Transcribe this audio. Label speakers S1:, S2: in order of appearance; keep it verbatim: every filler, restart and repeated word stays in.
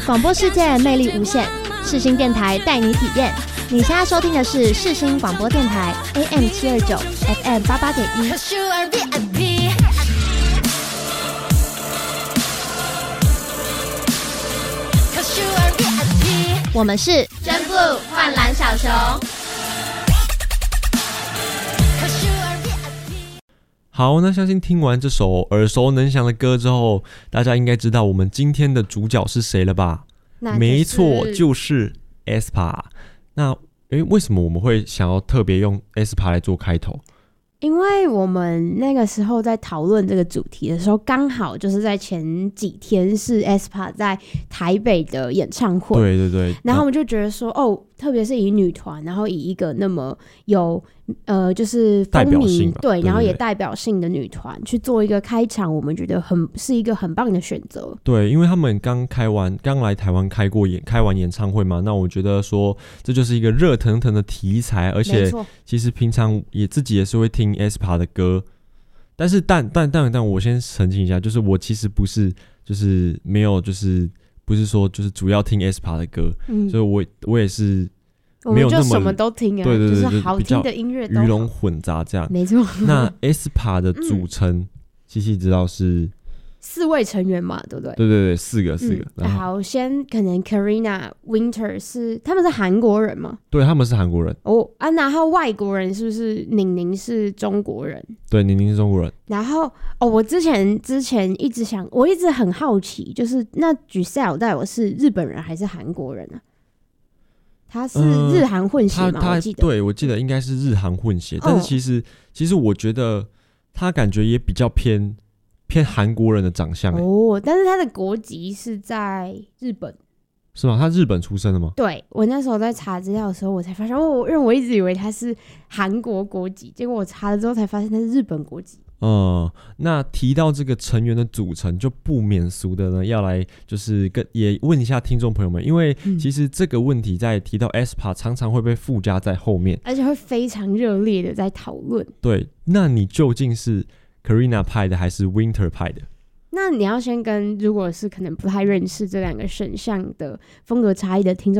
S1: 广播世界魅力无限，世新电台带你体验。你现在收听的是世新广播电台 A M 七二九 F M 八八点一。我们是
S2: 真 blue 幻蓝小熊。
S3: 好，那相信听完这首耳熟能详的歌之后，大家应该知道我们今天的主角是谁了吧？没错，就是 aespa。那诶，为什么我们会想要特别用 aespa 来做开头？
S1: 因为我们那个时候在讨论这个主题的时候，刚好就是在前几天是 aespa 在台北的演唱会，
S3: 对对对，
S1: 然后我们就觉得说，哦，特别是以女团，然后以一个那么有呃就是风靡，对，然后也代表性的女团去做一个开场，我们觉得很是一个很棒的选择。
S3: 对，因为他们刚开完，刚来台湾开过演开完演唱会嘛，那我觉得说这就是一个热腾腾的题材，而且其实平常也自己也是会听 aespa 的歌，但是但但但但我先澄清一下，就是我其实不是就是没有就是不是说就是主要听 aespa 的歌，嗯、所以我我也是没有那么，我们就
S1: 什么都听啊，对对对，就是好听的音乐都
S3: 鱼龙混杂这样，
S1: 没错。
S3: 那 aespa 的组成，七七、嗯、知道是
S1: 四位成员嘛，对不对？
S3: 对对对，四个四个。
S1: 嗯、好，先可能 Karina、Winter 是他们是韩国人吗？
S3: 对，他们是韩国人。
S1: 哦啊，然后外国人是不是宁宁是中国人？
S3: 对，宁宁是中国人。
S1: 然后哦，我之前之前一直想，我一直很好奇，就是那 Giselle 到底是日本人还是韩国人啊？他是日韩混血吗？
S3: 呃、
S1: 我记得，
S3: 对，我记得应该是日韩混血，哦、但是其实其实我觉得他感觉也比较偏偏韩国人的长相
S1: 哦，但是他的国籍是在日本，
S3: 是吗？他日本出生的吗？
S1: 对，我那时候在查资料的时候，我才发现，哦，因为我一直以为他是韩国国籍，结果我查了之后才发现他是日本国籍。
S3: 嗯，那提到这个成员的组成，就不免俗的呢，要来就是跟也问一下听众朋友们，因为其实这个问题在提到 aespa 常常会被附加在后面，
S1: 而且会非常热烈的在讨论。
S3: 对，那你究竟是 Karina 派的还是 Winter 派的？
S1: 那你要先跟如果是可能不太认识这两个选项的风格差异的听众